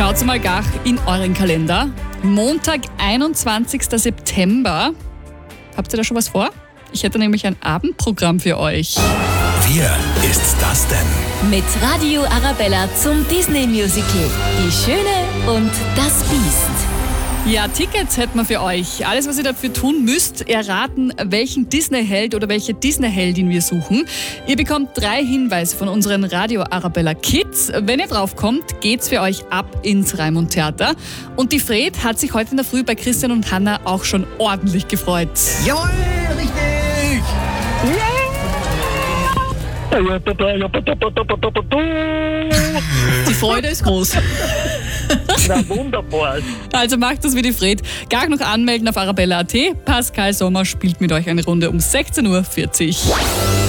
Schaut mal gar in euren Kalender. Montag, 21. September. Habt ihr da schon was vor? Ich hätte nämlich ein Abendprogramm für euch. Wer ist das denn? Mit Radio Arabella zum Disney-Musical Die Schöne und das Biest. Ja, Tickets hätten wir für euch. Alles, was ihr dafür tun müsst, erraten, welchen Disney-Held oder welche Disney-Heldin wir suchen. Ihr bekommt 3 Hinweise von unseren Radio Arabella Kids. Wenn ihr draufkommt, geht's für euch ab ins Raimund Theater. Und die Fred hat sich heute in der Früh bei Christian und Hanna auch schon ordentlich gefreut. Jawohl, richtig! Die Freude ist groß. Na wunderbar. Also macht das wie die Fred. Gar noch anmelden auf arabella.at. Pascal Sommer spielt mit euch eine Runde um 16:40 Uhr.